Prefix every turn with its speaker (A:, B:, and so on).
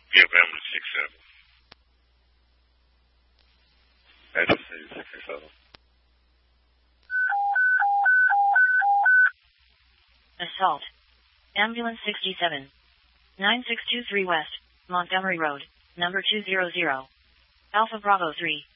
A: Give ambulance 67. Address is 67.
B: Assault. Ambulance 67. 9623 West, Montgomery Road, number 200. Alpha Bravo 3.